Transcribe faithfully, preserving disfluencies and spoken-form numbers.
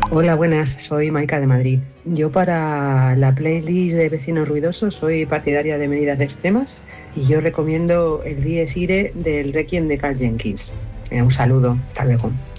Hola, buenas, soy Maika de Madrid. Yo para la playlist de Vecinos Ruidosos soy partidaria de medidas extremas y yo recomiendo el Dies Irae del Requiem de Karl Jenkins. Eh, un saludo, hasta luego.